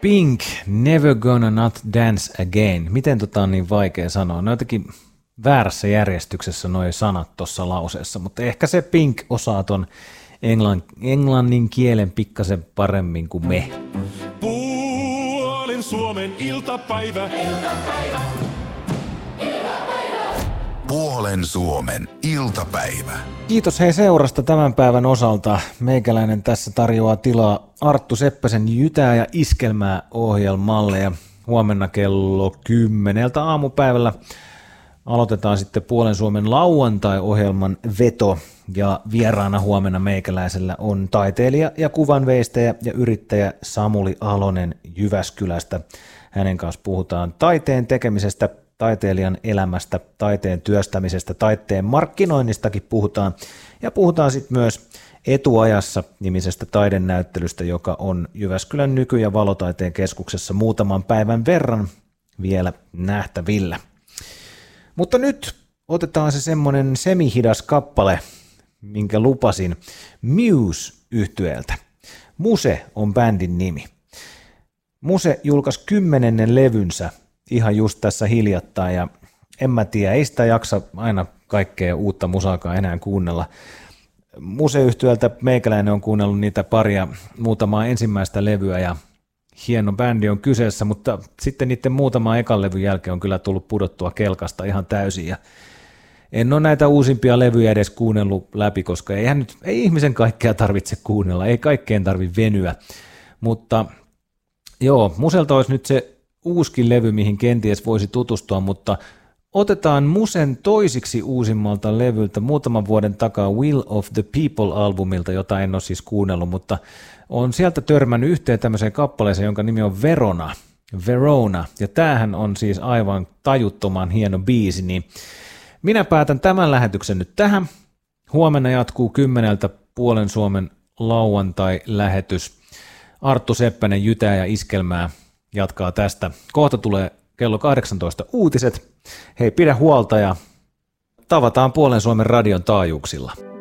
Pink, Never Gonna Not Dance Again. Miten on niin vaikea sanoa? Ne on jotenkin väärässä järjestyksessä nuo sanat tuossa lauseessa, mutta ehkä se Pink osaa ton englannin kielen pikkasen paremmin kuin me. Puolen Suomen iltapäivä. Puolen Suomen iltapäivä. Kiitos hei seurasta tämän päivän osalta. Meikäläinen tässä tarjoaa tilaa Arttu Seppäsen Jytää ja Iskelmää ohjelmalle ja huomenna kello 10 aamupäivällä aloitetaan sitten Puolen Suomen lauantai-ohjelman veto ja vieraana huomenna meikäläisellä on taiteilija ja kuvanveistäjä ja yrittäjä Samuli Alonen Jyväskylästä. Hänen kanssa puhutaan taiteen tekemisestä, taiteilijan elämästä, taiteen työstämisestä, taiteen markkinoinnistakin puhutaan ja puhutaan sitten myös Etuajassa nimisestä taidenäyttelystä, joka on Jyväskylän Nyky- ja Valotaiteen keskuksessa muutaman päivän verran vielä nähtävillä. Mutta nyt otetaan se semmoinen semihidas kappale, minkä lupasin Muse-yhtyeeltä. Muse on bändin nimi. Muse julkaisi 10. levynsä ihan just tässä hiljattain ja en mä tiedä, ei sitä jaksa aina kaikkea uutta musaakaan enää kuunnella. Muse-yhtyeeltä meikäläinen on kuunnellut niitä muutamaa ensimmäistä levyä ja hieno bändi on kyseessä, mutta sitten niiden muutaman ekan levyn jälkeen on kyllä tullut pudottua kelkasta ihan täysin ja en ole näitä uusimpia levyjä edes kuunnellut läpi, koska ei ihmisen kaikkea tarvitse kuunnella, ei kaikkeen tarvitse venyä, mutta joo, Muselta olisi nyt se uuskin levy, mihin kenties voisi tutustua, mutta otetaan Musen toisiksi uusimmalta levyltä muutaman vuoden takaa Will of the People-albumilta, jota en ole siis kuunnellut, mutta on sieltä törmännyt yhteen tämmöiseen kappaleeseen, jonka nimi on Verona, ja tämähän on siis aivan tajuttoman hieno biisi, niin minä päätän tämän lähetyksen nyt tähän. Huomenna jatkuu 10 Puolen Suomen lauantai-lähetys. Arttu Seppänen Jytää ja Iskelmää jatkaa tästä. Kohta tulee kello 18 uutiset. Hei, pidä huolta ja tavataan Puolen Suomen radion taajuuksilla.